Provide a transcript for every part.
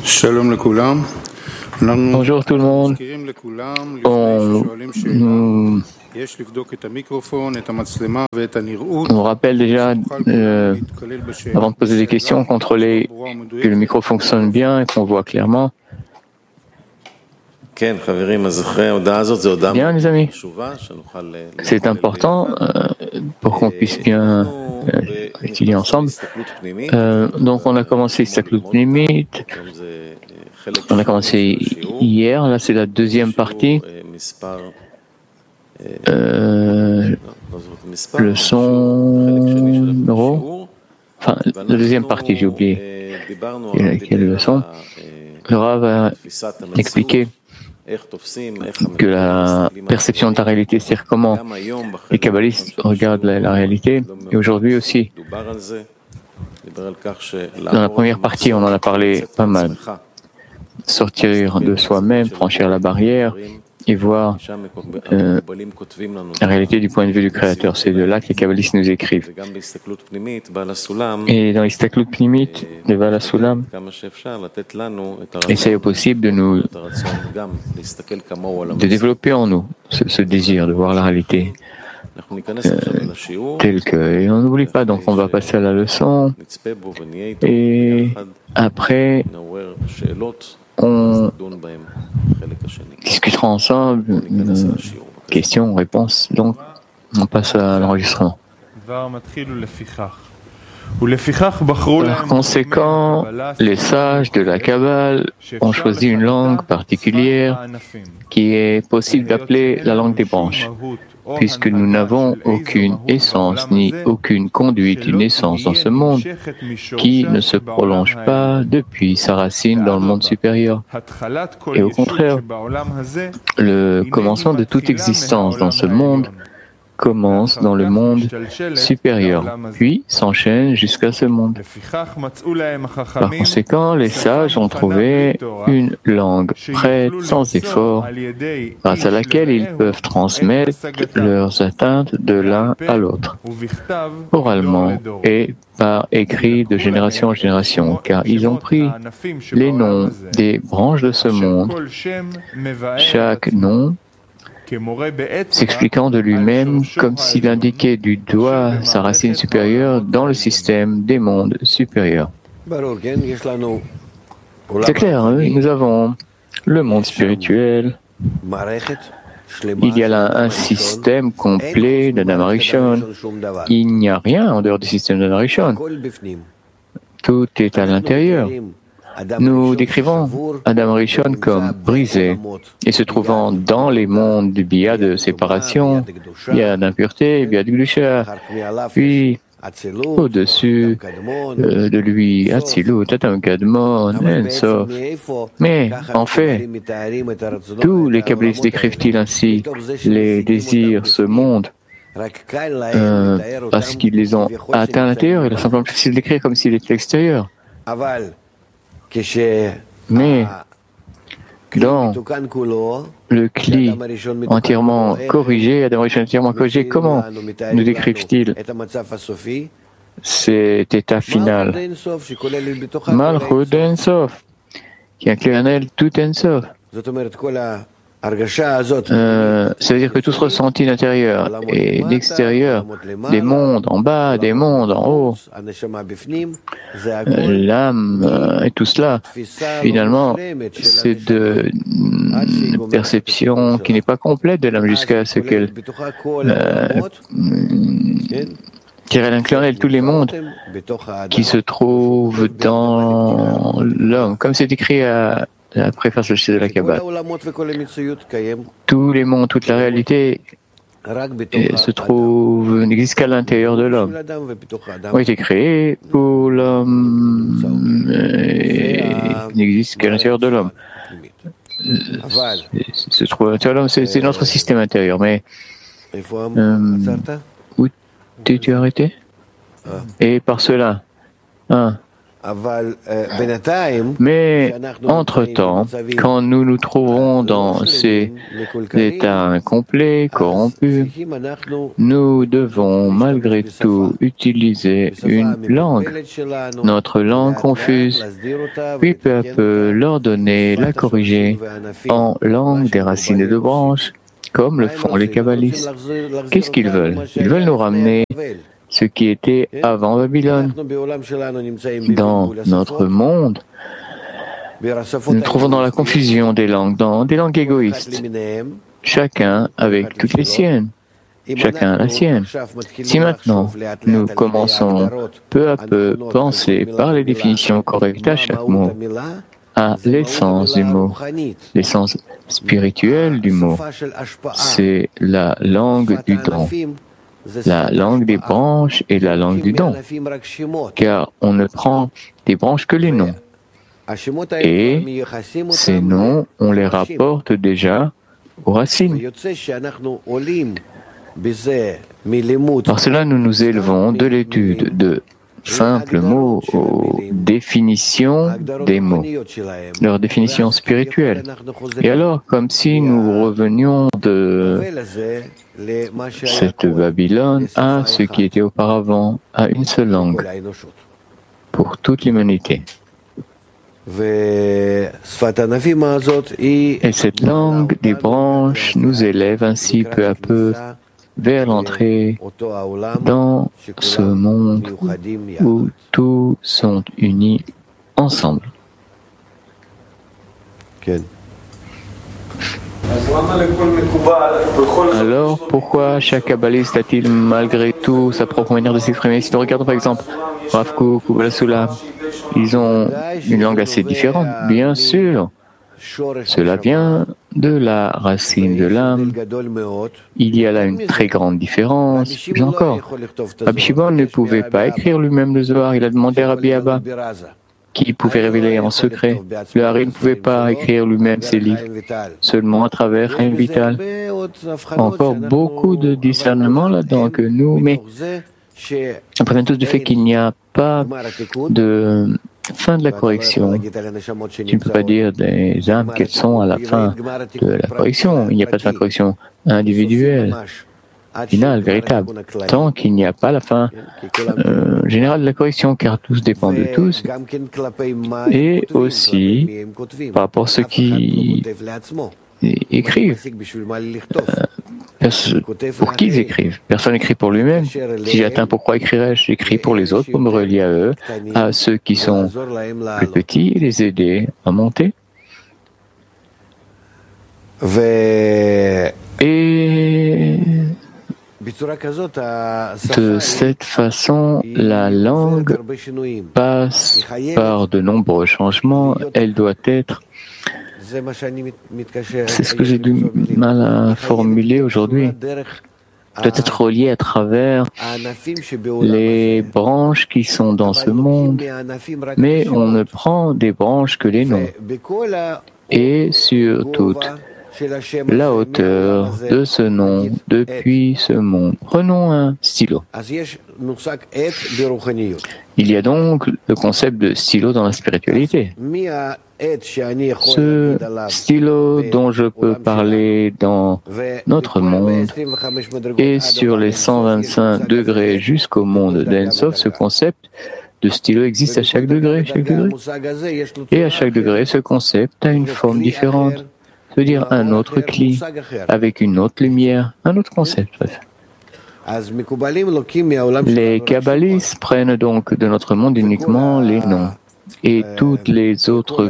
Bonjour tout le monde. On rappelle déjà, avant de poser des questions, contrôler que le micro fonctionne bien et qu'on voit clairement. Bien, les amis, c'est important pour qu'on puisse bien étudier ensemble. Donc, on a commencé Istaklut Pnimit. On a commencé hier. Là, c'est la deuxième partie. Leçon numéro. Enfin, la deuxième partie, j'ai oublié. Quelle leçon? Le Rav a expliqué que la perception de la réalité, c'est-à-dire comment les kabbalistes regardent la réalité. Et aujourd'hui aussi, dans la première partie, on en a parlé pas mal. Sortir de soi-même, franchir la barrière et voir la réalité du point de vue du Créateur. C'est de là que les kabbalistes nous écrivent. Et dans l'Istaklut Pnimit, le Baal HaSulam essaye au possible de développer en nous ce désir de voir la réalité telle que. Et on n'oublie pas, donc on va passer à la leçon. Et après, on discutera ensemble, questions, réponses. Donc, on passe à l'enregistrement. Par conséquent, les sages de la Kabbale ont choisi une langue particulière qui est possible d'appeler la langue des branches, puisque nous n'avons aucune essence ni aucune conduite d'une essence dans ce monde qui ne se prolonge pas depuis sa racine dans le monde supérieur. Et au contraire, le commencement de toute existence dans ce monde commence dans le monde supérieur, puis s'enchaîne jusqu'à ce monde. Par conséquent, les sages ont trouvé une langue prête, sans effort, grâce à laquelle ils peuvent transmettre leurs atteintes de l'un à l'autre, oralement et par écrit de génération en génération, car ils ont pris les noms des branches de ce monde, chaque nom s'expliquant de lui-même comme s'il indiquait du doigt sa racine supérieure dans le système des mondes supérieurs. C'est clair, hein? Nous avons le monde spirituel. Il y a là un système complet d'Adam Arishon. Il n'y a rien en dehors du système d'Adam Arishon. Tout est à l'intérieur. Nous décrivons Adam Rishon comme brisé et se trouvant dans les mondes du Bia de séparation, Bia d'impureté, Bia de Glusha, puis au-dessus de lui, Atzilut, Tatam Kadmon, Ensof. Mais en fait, tous les kabbalistes décrivent-ils ainsi les désirs, ce monde, parce qu'ils les ont atteints à l'intérieur. Il est simplement plus facile d'écrire comme s'il était extérieur. Mais dans le cli entièrement corrigé, Adam Rishon entièrement corrigé, comment nous décrivent-ils cet état final? Malchut Ensof, qui inclut en elle tout Ensof. Ça veut dire que tout ce ressenti d'intérieur et d'extérieur, des mondes en bas, des mondes en haut, l'âme et tout cela, finalement, c'est une perception qui n'est pas complète de l'âme jusqu'à ce qu'elle elle inclut en elle tous les mondes qui se trouvent dans l'homme, comme c'est écrit à la préface de la Kabbale. Tous les mondes, toute la réalité n'existe qu'à l'intérieur de l'homme. Ont été créés pour l'homme et n'existe qu'à l'intérieur de l'homme. Se trouve à l'intérieur de l'homme, c'est notre système intérieur. Mais où t'es-tu arrêté? Et par cela, Mais entre-temps, quand nous nous trouvons dans ces états incomplets, corrompus, nous devons malgré tout utiliser une langue, notre langue confuse, puis peu à peu l'ordonner, la corriger en langue des racines et de branches, comme le font les kabbalistes. Qu'est-ce qu'ils veulent? Ils veulent nous ramener ce qui était avant Babylone. Dans notre monde, nous nous trouvons dans la confusion des langues, dans des langues égoïstes, chacun avec toutes les siennes, chacun la sienne. Si maintenant nous commençons peu à peu penser par les définitions correctes à chaque mot, à l'essence du mot, l'essence spirituelle du mot, c'est la langue du don, la langue des branches et la langue du don, car on ne prend des branches que les noms. Et ces noms, on les rapporte déjà aux racines. Par cela, nous nous élevons de l'étude de simples mots aux définitions des mots, leur définition spirituelle. Et alors, comme si nous revenions de cette Babylone à ce qui était auparavant, à une seule langue pour toute l'humanité. Et cette langue des branches nous élève ainsi peu à peu vers l'entrée dans ce monde où tous sont unis ensemble. Alors, pourquoi chaque kabbaliste a-t-il malgré tout sa propre manière de s'exprimer? Si nous regardons par exemple Rav Kook ou Balasula, ils ont une langue assez différente, bien sûr. Cela vient de la racine de l'âme. Il y a là une très grande différence. Plus encore, Rabbi Shimon ne pouvait pas écrire lui-même le Zohar. Il a demandé à Rabbi Abba, qui pouvait révéler en secret. Le Hari ne pouvait pas écrire lui-même ses livres, seulement à travers Chaim Vital. Encore beaucoup de discernement là-dedans que nous, mais après vient tous du fait qu'il n'y a pas de fin de la correction. Tu ne peux pas dire des âmes qu'elles sont à la fin de la correction. Il n'y a pas de fin de correction individuelle, finale, véritable, tant qu'il n'y a pas la fin générale de la correction, car tous dépendent de tous, et aussi par rapport à ceux qui écrivent. Pour qui ils écrivent? Personne n'écrit pour lui-même. Si j'atteins, pourquoi écrirais-je? J'écris pour les autres, pour me relier à eux, à ceux qui sont plus petits, et les aider à monter. Et de cette façon, la langue passe par de nombreux changements. Elle doit être... C'est ce que j'ai du mal à formuler aujourd'hui. Doit être relié à travers les branches qui sont dans ce monde, mais on ne prend des branches que les noms. Et sur toute la hauteur de ce nom depuis ce monde. Prenons un stylo. Il y a donc le concept de stylo dans la spiritualité. Ce stylo dont je peux parler dans notre monde et sur les 125 degrés jusqu'au monde d'Ensof, ce concept de stylo existe à chaque degré. Et à chaque degré, ce concept a une forme différente. C'est-à-dire un autre cli, avec une autre lumière, un autre concept. Bref. Les kabbalistes prennent donc de notre monde uniquement les noms et toutes les autres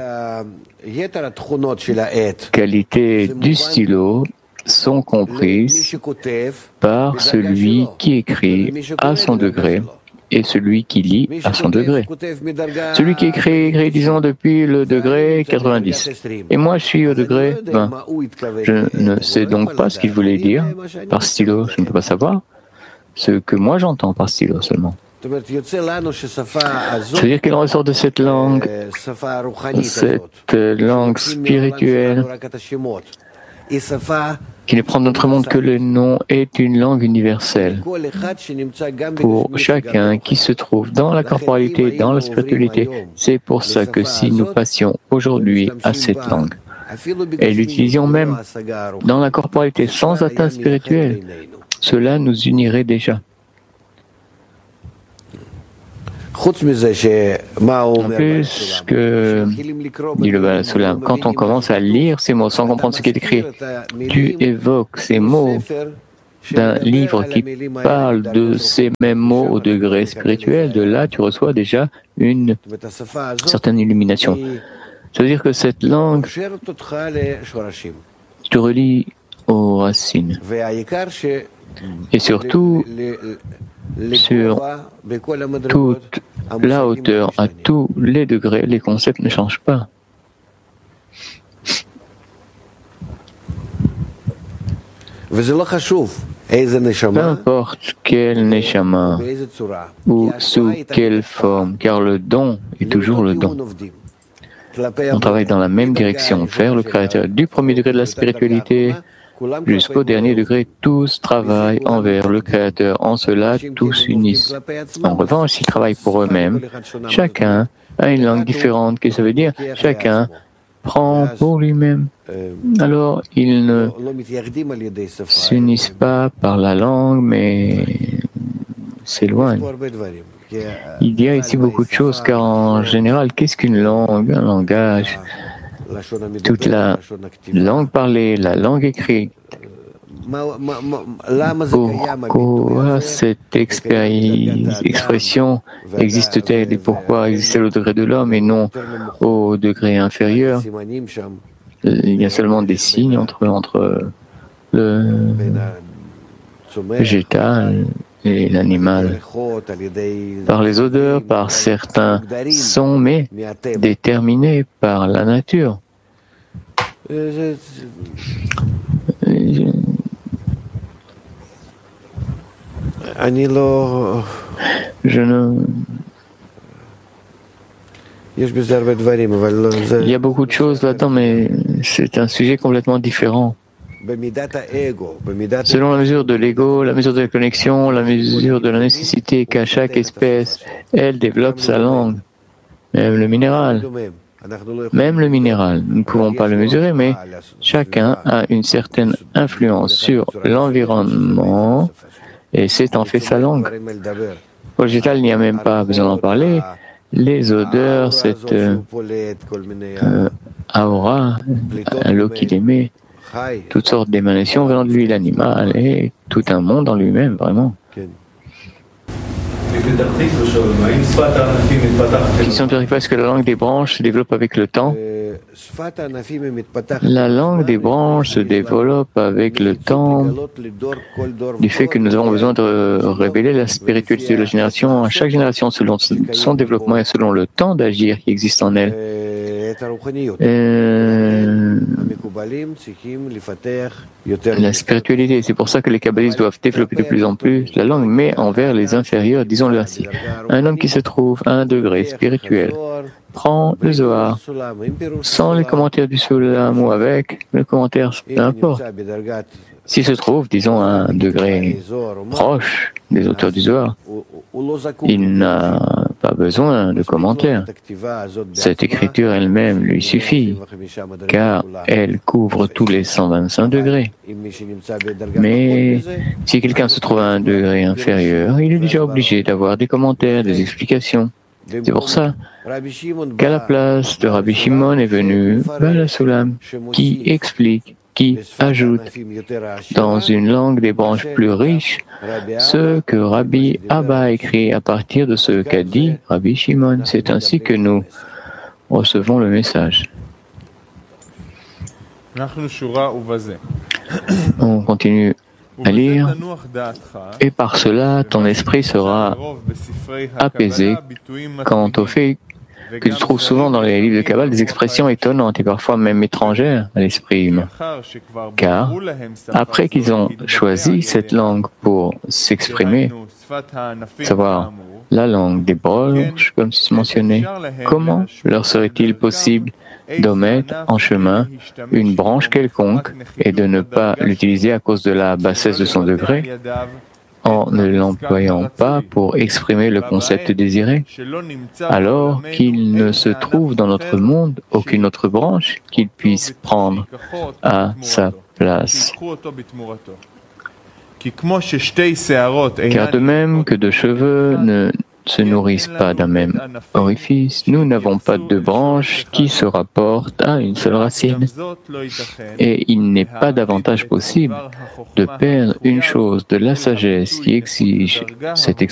qualités du stylo sont comprises par celui qui écrit à son degré et celui qui lit à son degré. Celui qui écrit, disons, depuis le degré 90. Et moi, je suis au degré 20. Je ne sais donc pas ce qu'il voulait dire par stylo. Je ne peux pas savoir ce que moi j'entends par stylo seulement. C'est-à-dire qu'il en ressort de cette langue spirituelle, qui ne prend notre monde que le nom, est une langue universelle pour chacun qui se trouve dans la corporalité, dans la spiritualité. C'est pour ça que si nous passions aujourd'hui à cette langue et l'utilisions même dans la corporalité sans atteinte spirituelle, cela nous unirait déjà. En plus que, dit le Baal HaSulam, quand on commence à lire ces mots sans comprendre ce qui est écrit, tu évoques ces mots d'un livre qui parle de ces mêmes mots au degré spirituel. De là, tu reçois déjà une certaine illumination. Ça veut dire que cette langue te relie aux racines. Et surtout, sur toute la hauteur, à tous les degrés, les concepts ne changent pas. Peu importe quel neshama ou sous quelle forme, car le don est toujours le don. On travaille dans la même direction, vers le Créateur. Du premier degré de la spiritualité jusqu'au dernier degré, tous travaillent envers le Créateur. En cela, tous s'unissent. En revanche, s'ils travaillent pour eux-mêmes, chacun a une langue différente. Qu'est-ce que ça veut dire? Chacun prend pour lui-même. Alors, ils ne s'unissent pas par la langue, mais s'éloignent. Il y a ici beaucoup de choses, car en général, qu'est-ce qu'une langue? Un langage. Toute la langue parlée, la langue écrite. Pourquoi cette expression existe-t-elle et pourquoi existe-t-elle au degré de l'homme et non au degré inférieur? Il y a seulement des signes entre le végétal et l'animal, par les odeurs, par certains sons, mais déterminés par la nature. Je ne... Il y a beaucoup de choses là-dedans, mais c'est un sujet complètement différent. Selon la mesure de l'ego, la mesure de la connexion, la mesure de la nécessité qu'a chaque espèce, elle développe sa langue. Même le minéral, nous ne pouvons pas le mesurer, mais chacun a une certaine influence sur l'environnement et c'est en fait sa langue. Au végétal, il n'y a même pas besoin d'en parler. Les odeurs, cette aura, l'eau qu'il émet, toutes sortes d'émanations venant de lui, l'animal et tout un monde en lui-même, vraiment. Question de est-ce que la langue des branches se développe avec le temps? La langue des branches se développe avec le temps du fait que nous avons besoin de révéler la spiritualité de la génération à chaque génération selon son développement et selon le temps d'agir qui existe en elle. La spiritualité, c'est pour ça que les kabbalistes doivent développer de plus en plus la langue, mais envers les inférieurs, disons-le ainsi. Un homme qui se trouve à un degré spirituel prend le Zohar sans les commentaires du Sulam ou avec le commentaire, peu importe. S'il se trouve, disons, à un degré proche des auteurs du Zohar, il n'a pas besoin de commentaires. Cette écriture elle-même lui suffit, car elle couvre tous les 125 degrés. Mais si quelqu'un se trouve à un degré inférieur, il est déjà obligé d'avoir des commentaires, des explications. C'est pour ça qu'à la place de Rabbi Shimon est venu Baal HaSulam, qui explique, qui ajoute dans une langue des branches plus riches ce que Rabbi Abba a écrit à partir de ce qu'a dit Rabbi Shimon. C'est ainsi que nous recevons le message. On continue à lire, et par cela ton esprit sera apaisé quant au fait que tu trouves souvent dans les livres de Kabbalah des expressions étonnantes et parfois même étrangères à l'esprit humain. Car, après qu'ils ont choisi cette langue pour s'exprimer, savoir la langue des branches, comme c'est mentionné, comment leur serait-il possible d'omettre en chemin une branche quelconque et de ne pas l'utiliser à cause de la bassesse de son degré, en ne l'employant pas pour exprimer le concept désiré, alors qu'il ne se trouve dans notre monde aucune autre branche qu'il puisse prendre à sa place. Car de même que deux cheveux ne se nourrissent pas d'un même orifice, nous n'avons pas deux branches qui se rapportent à une seule racine. Et il n'est pas davantage possible de perdre une chose de la sagesse qui exige cette